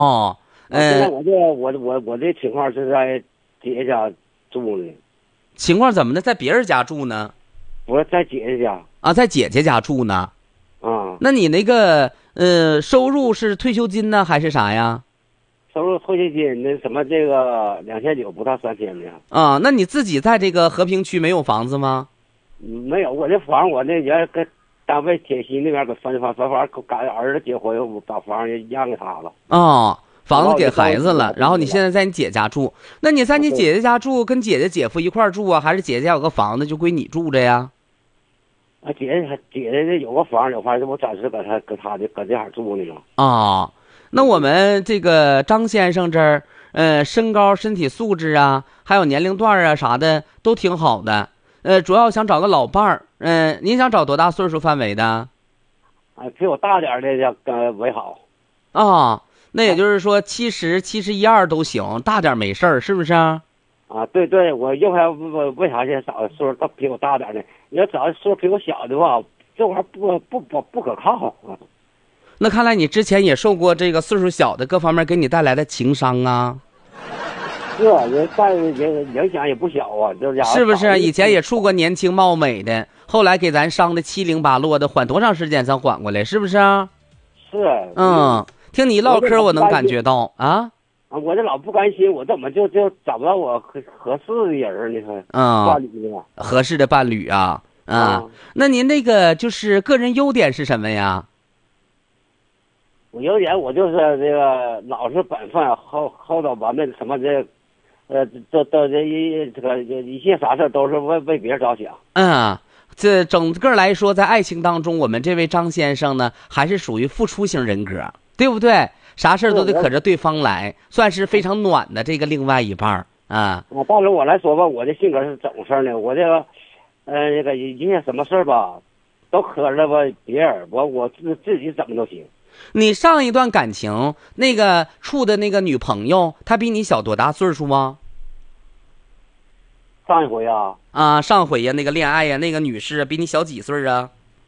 哦， 现在我这情况是在姐姐家住呢。 情况怎么的？在别人家住呢？ 不是在姐姐家啊，在姐姐家住呢。 啊。 那你那个收入是退休金呢，还是啥呀？ 收入退休金那什么这个2900不到3000的。 啊，那你自己在这个和平区没有房子吗？ 没有，我这房我那人跟单位铁西那边给分房，赶儿子结婚又把房也让给他了。 哦，房子给孩子了，然后你现在在你姐家住。那你在你姐姐家住，跟姐姐姐夫一块儿住啊，还是姐姐家有个房子就归你住着呀？ 啊，姐姐这有个房，我暂时搁他的搁这样住呢嘛。 哦，那我们这个张先生这儿，身高、身体素质啊，还有年龄段啊啥的都挺好的。主要想找个老伴儿。您想找多大岁数范围的？ 啊，比我大点的为好。 啊，那也就是说70、71、2都行，大点没事儿，是不是啊？ 啊，对对，我要不然为啥现在找岁数比我大点的？你要找岁数比我小的话，这玩意儿不可靠啊。 那看来你之前也受过这个岁数小的各方面给你带来的情伤啊。 是啊，也影响也不小啊， 是不是？以前也处过年轻貌美的，后来给咱伤的七零八落的，缓多长时间才缓过来？是不是啊？ 是啊。 听你唠嗑，我能感觉到啊。 我这老不甘心，我怎么就找不到我合适的人呢？伴侣呢？ 合适的伴侣啊。那您那个就是个人优点是什么呀？ 我优点我就是这个老实本分，厚道完美，什么这一切啥事都是为别人着想。 这整个来说，在爱情当中，我们这位张先生呢，还是属于付出型人格，对不对？啥事都得可着对方来，算是非常暖的这个另外一半啊。 但是我来说吧，我的性格是怎么事呢？我这个那个一些什么事吧，都可着吧别人，我自己怎么都行。 你上一段感情那个处的那个女朋友，她比你小多大岁数吗？ 上一回啊。 上回呀，那个恋爱呀，那个女士比你小几岁啊？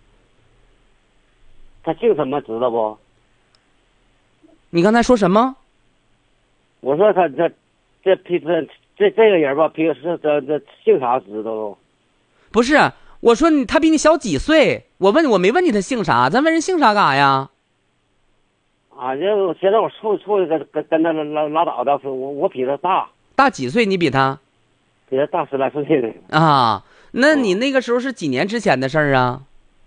她姓什么知道不？ 你刚才说什么？ 我说她这个人吧，平时这姓啥知道不？ 不是，我说她比你小几岁？我没问你她姓啥，咱问人姓啥干啥呀？ 就现在我处跟他拉倒的，我比他大几岁？你比他？ 比他大10来岁的啊。那你那个时候是几年之前的事儿啊？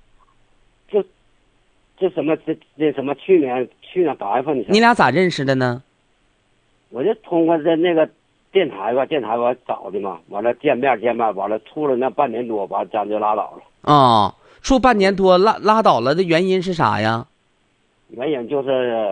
这什么什么去年8月份的事。 你俩咋认识的呢？ 我就通过那个电台吧找的嘛，完了见面，完了处了那半年多，完了咱就拉倒了。 处半年多拉倒了的原因是啥呀？ 原因就是，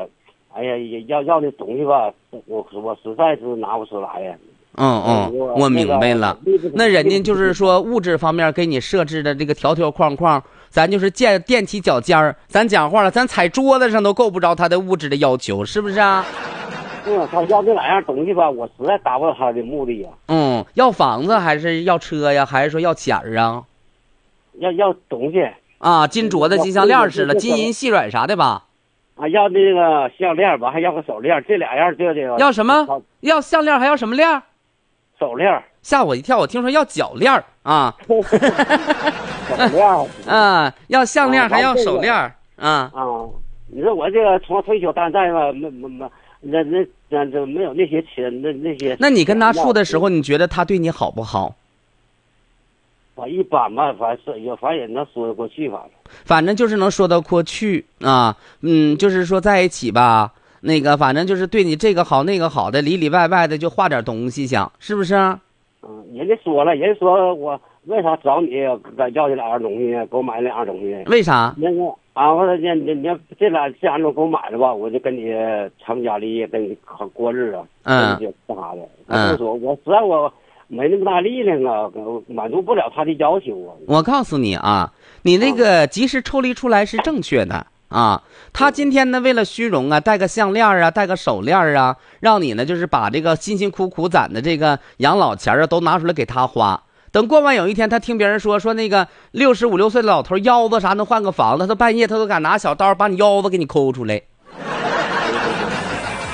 哎呀，要的东西吧，我实在是拿不出来呀。 我明白了。那人家就是说物质方面给你设置的这个条条框框，咱就是踮起脚尖儿，咱讲话了，咱踩桌子上都够不着他的物质的要求，是不是啊？ 他要这2样东西吧，我实在达不到他的目的呀。 要房子还是要车呀？还是说要钱啊？ 要东西金镯子、金项链似的，金银细软啥的吧？ 要那个项链吧，还要个手链，这2样这个。 要什么？要项链还要什么链？ 手链。 吓我一跳，我听说要脚链啊。 手链。 要项链还要手链你说我这个从退休到现在吧，那没有那些钱那些。 那你跟他处的时候，你觉得他对你好不好？ 一般吧，反正也能说得过去吧。 反正就是能说得过去啊。就是说在一起吧，那个反正就是对你这个好那个好的，里里外外的就画点东西想，是不是？ 人家说了，人家说我为啥找你要这2样东西，给我买那2样东西？ 为啥？ 那个我说你这2样东西给我买了吧，我就跟你成家立业，跟你过日子，干啥的？他就说我实在我没那么大力量啊，满足不了他的要求啊。 我告诉你啊，你那个及时抽离出来是正确的啊。他今天呢，为了虚荣啊，戴个项链啊，戴个手链啊，让你呢就是把这个辛辛苦苦攒的这个养老钱啊都拿出来给他花。等过完有一天，他听别人说那个65、6岁的老头腰子啥能换个房子，他半夜他都敢拿小刀把你腰子给你抠出来。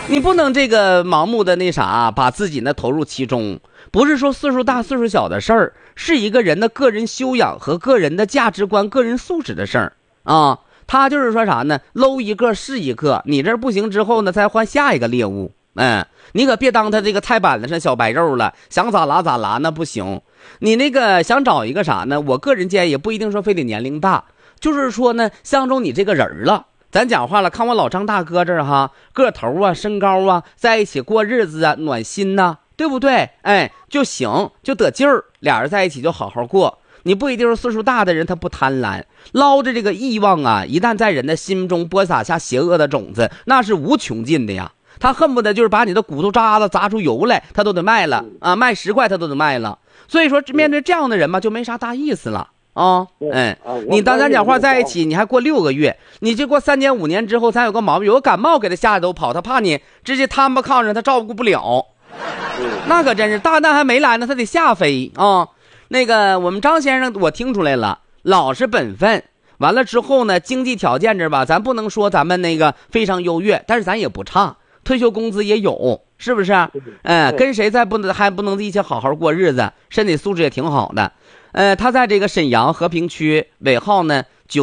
你不能这个盲目的那啥，把自己呢投入其中。不是说岁数大岁数小的事儿，是一个人的个人修养和个人的价值观、个人素质的事儿啊。他就是说啥呢？搂一个是一个，你这不行之后呢，再换下一个猎物。你可别当他这个菜板子上小白肉了，想咋拉咋拉那不行。你那个想找一个啥呢？我个人建议也不一定说非得年龄大，就是说呢，相中你这个人了。咱讲话了，看我老张大哥这儿哈，个头啊，身高啊，在一起过日子啊，暖心呐，对不对？就行，就得劲儿，俩人在一起就好好过。你不一定是岁数大的人他不贪婪，捞着这个欲望啊，一旦在人的心中播撒下邪恶的种子，那是无穷尽的呀。他恨不得就是把你的骨头渣子砸出油来，他都得卖了啊，卖10块他都得卖了。所以说面对这样的人嘛，就没啥大意思了啊。你当咱讲话在一起，你还过6个月，你这过3年5年之后，咱有个毛病，有个感冒给他吓得都跑，他怕你直接瘫巴炕上，他照顾不了。那可真是大难还没来呢，他得下飞啊。那个我们张先生我听出来了，老实本分，完了之后呢，经济条件这吧，咱不能说咱们那个非常优越，但是咱也不差，退休工资也有，是不是？跟谁还不能一起好好过日子，身体素质也挺好的。他在这个沈阳和平区，尾号呢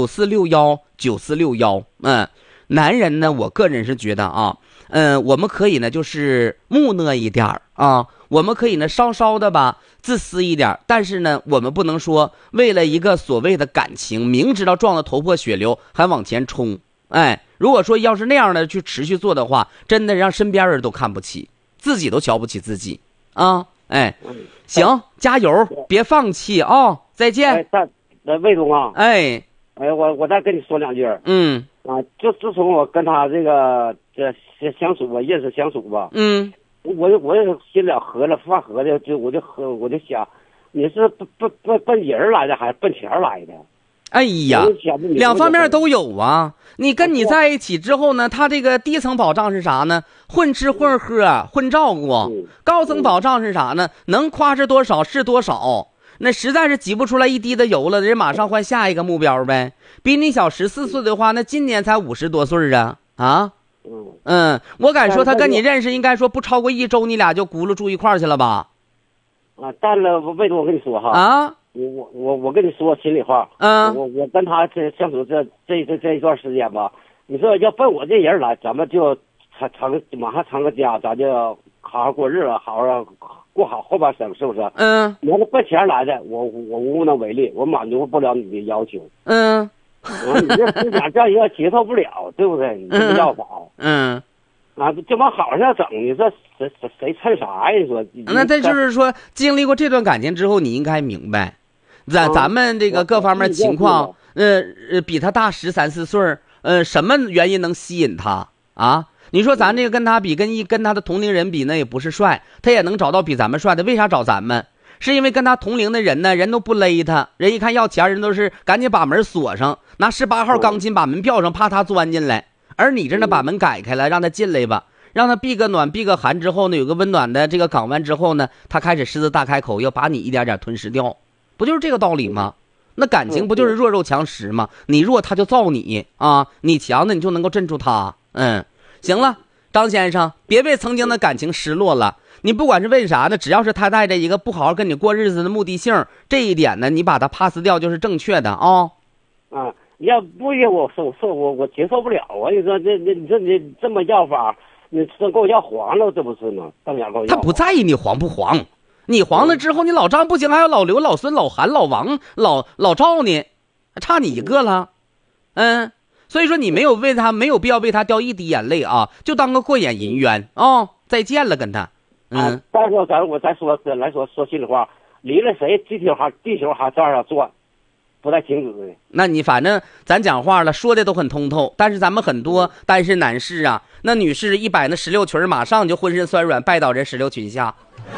94619461。男人呢，我个人是觉得啊，我们可以呢就是木讷一点啊，我们可以呢稍稍的吧自私一点，但是呢我们不能说为了一个所谓的感情，明知道撞得头破血流还往前冲。如果说要是那样的去持续做的话，真的让身边人都看不起，自己都瞧不起自己啊。行，加油，别放弃啊。再见。 魏总啊，我再跟你说2句。就自从我跟他这相处吧，认识相处吧，我也心里合了，饭合的，我就想，你是奔人来的还是奔钱来的？ 哎呀，两方面都有啊。你跟你在一起之后呢，他这个低层保障是啥呢？混吃混喝混照顾。高层保障是啥呢？能夸是多少是多少。那实在是挤不出来一滴的油了，人马上换下一个目标呗。比你小14岁的话，那今年才50多岁啊。我敢说他跟你认识应该说不超过1周，你俩就轱辘住一块儿去了吧？ 但了，魏总，我跟你说哈，我跟你说心里话，我跟他相处这一段时间吧，你说要奔我这人来，咱们就马上成个家，咱就好好过日子，好好过好后半生，是不是？你要是奔钱来的，我无能为力，我满足不了你的要求。你这思想这样接受不了，对不对？你这么要法。就往好上整，你说谁趁啥呀？你说。 那这就是说，经历过这段感情之后，你应该明白，咱们这个各方面情况，比他大13、14岁，什么原因能吸引他啊？你说咱这个跟他比，跟他的同龄人比，那也不是帅，他也能找到比咱们帅的。为啥找咱们？是因为跟他同龄的人呢，人都不勒他，人一看要钱，人都是赶紧把门锁上，拿18号钢筋把门吊上，怕他钻进来。而你这呢，把门改开了，让他进来吧，让他避个暖避个寒之后呢，有个温暖的这个港湾之后呢，他开始狮子大开口，要把你一点点吞噬掉，不就是这个道理吗？那感情不就是弱肉强食吗？你弱他就造你啊，你强的你就能够镇住他。行了，张先生，别为曾经的感情失落了。你不管是为啥呢，只要是他带着一个不好好跟你过日子的目的性，这一点呢，你把他 pass 掉就是正确的啊。 要不然我接受不了啊！你说你这么要法，你说给我要黄了，这不是吗？当面给我要。 他不在意你黄不黄，你黄了之后，你老张不行，还有老刘、老孙、老韩、老王、老赵呢，差你一个了。所以说你没有必要为他掉一滴眼泪啊，就当个过眼云烟啊。再见了，跟他。 再说我再说心里话，离了谁，地球还照样转，不带停止的。 那你反正咱讲话了，说的都很通透，但是咱们很多单身男士啊，那女士一摆那16裙，马上就浑身酸软，拜倒人16裙下。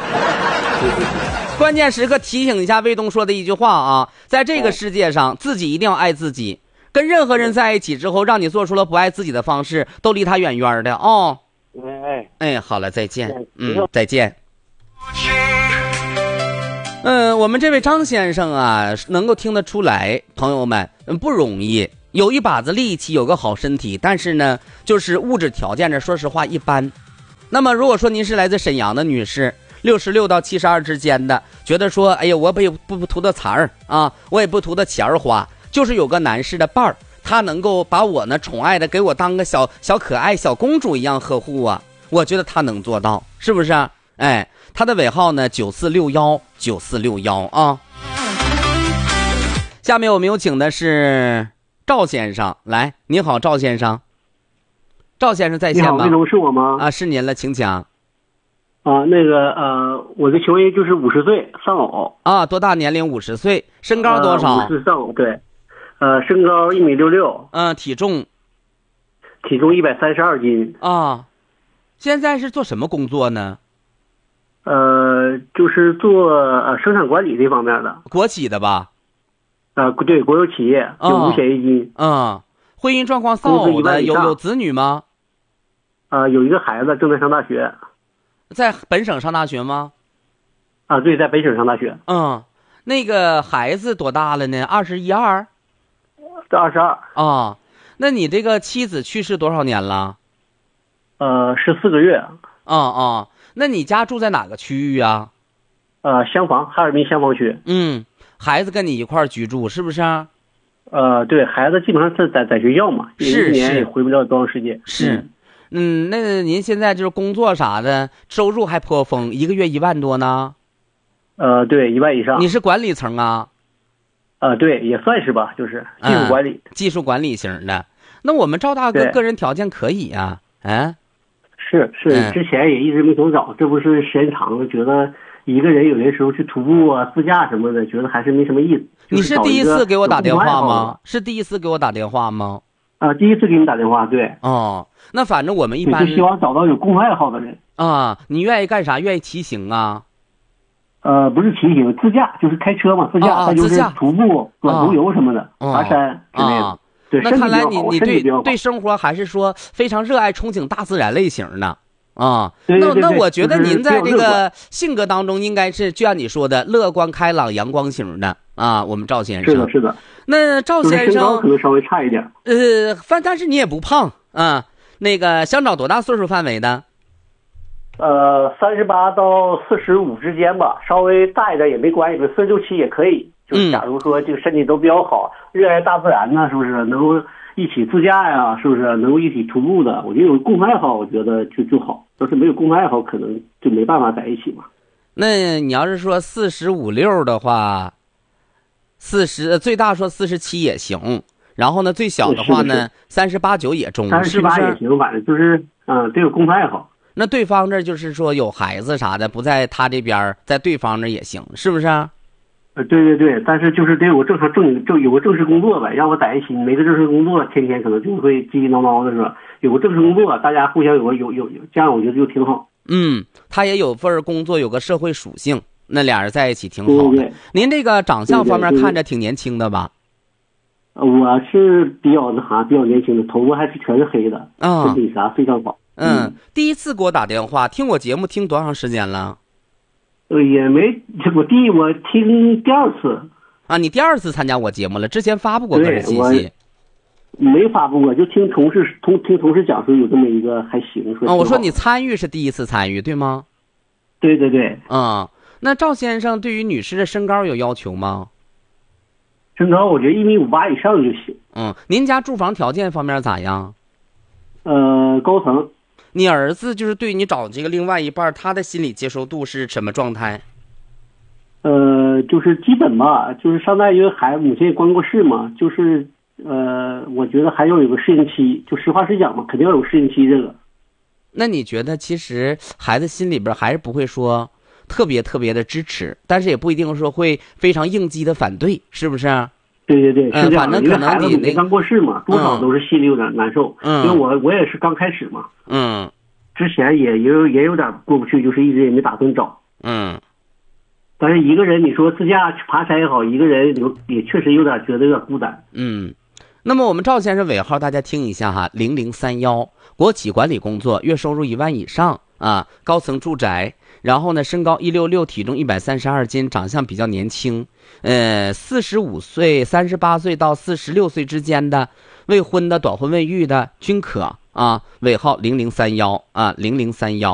关键时刻提醒一下魏东说的一句话啊，在这个世界上，自己一定要爱自己。跟任何人在一起之后，让你做出了不爱自己的方式，都离他远远的哦。好了，再见。再见。我们这位张先生啊，能够听得出来，朋友们不容易，有一把子力气，有个好身体，但是呢，就是物质条件呢，说实话一般那么如果说您是来自沈阳的女士，66到72之间的，觉得说，哎呀，我不图的财儿啊，我也不图的钱儿花，就是有个男士的伴儿，他能够把我呢宠爱的给我当个小可爱小公主一样呵护啊，我觉得他能做到，是不是？哎，他的尾号呢9461啊。下面我们有请的是赵先生，来，你好，赵先生。赵先生在线吗？ 你好，魏总，是我吗？ 啊，是您了，请讲。 我的球员就是50岁丧偶啊，多大年龄？50岁，身高多少 ？50丧偶，对，身高1.66米。 体重 132斤。 啊，现在是做什么工作呢？ 就是做生产管理这方面的。 国企的吧？ 对，国有企业有5险1金。 婚姻状况丧偶的，有子女吗？ 有一个孩子正在上大学。 在本省上大学吗？ 对，在本省上大学。 那个孩子多大了呢？21、22？ 这22。 那你这个妻子去世多少年了 ？14个月。 那你家住在哪个区域啊？ 襄房，哈尔滨襄房区。 孩子跟你一块儿居住是不是？ 对，孩子基本上是在学校嘛，一年也回不了多长时间。 是。那您现在就是工作啥的，收入还颇丰，一个月1万多呢？ 对，1万以上。 你是管理层啊？ 对，也算是吧，就是技术管理。 技术管理型的。那我们赵大哥个人条件可以呀？ 是，之前也一直没想找，这不是时间长了，觉得一个人有的时候去徒步啊、自驾什么的，觉得还是没什么意思。 你是第一次给我打电话吗？是第一次给我打电话吗？ 第一次给你打电话，对。 那反正我们一般就希望找到有共同爱好的人。 你愿意干啥？愿意骑行啊？ 不是骑行，自驾，就是开车嘛，自驾，那就是徒步、短途游什么的，爬山之类的。对， 那看来你对生活还是说非常热爱、憧憬大自然类型的那我觉得您在这个性格当中应该是就像你说的乐观开朗、阳光型的我们赵先生是的。 那赵先生身高可能稍微差一点。 但是你也不胖那个想找多大岁数范围的 ？38到45之间吧，稍微大一点也没关系，46、7也可以。就是假如说这个身体都比较好，热爱大自然呢，是不是能够一起自驾呀？是不是能够一起徒步的？我觉得有共同爱好，我觉得就好。要是没有共同爱好，可能就没办法在一起嘛。 那你要是说45、6的话，40最大说47也行。然后呢，最小的话呢，38、9也中，是不是？ 38也行，反正就是得有共同爱好。 那对方这就是说有孩子啥的，不在他这边，在对方那也行，是不是？ 对，但是就是得有个有个正式工作呗，让我在一起，没个正式工作，天天可能就会叽叽叨叨的是吧？有个正式工作，大家互相有这样我觉得就挺好。 他也有份工作，有个社会属性，那俩人在一起挺好的。您这个长相方面看着挺年轻的吧？ 我是比较年轻的，头发还是全是黑的，身体啥非常好。 第一次给我打电话，听我节目听多长时间了？ 也没，我听第二次。 你第2次参加我节目了，之前发布过个人信息。 没发布过，就听同事讲说有这么一个还行。 我说你参与是第一次参与，对吗？ 对。 那赵先生对于女士的身高有要求吗？ 身高我觉得1.58米以上就行。 您家住房条件方面咋样？ 高层。 你儿子就是对你找这个另外一半，他的心理接受度是什么状态？ 就是基本吧，就是上大学孩子母亲也关过世嘛，就是我觉得还要有个适应期，就实话实讲嘛，肯定要有适应期这个。 那你觉得其实孩子心里边还是不会说特别的支持，但是也不一定说会非常应激的反对，是不是？ 对，是这样。 反正可能你刚过世嘛，多少都是心里有点难受。因为我也是刚开始嘛。之前也有点过不去，就是一直也没打算找。但是一个人，你说自驾去爬山也好，一个人也确实觉得有点孤单。 那么我们赵先生尾号大家听一下哈，0031，国企管理工作，月收入1万以上高层住宅，然后呢身高166，体重132斤，长相比较年轻，45岁、38岁到46岁之间的，未婚的、短婚未育的均可尾号00310031。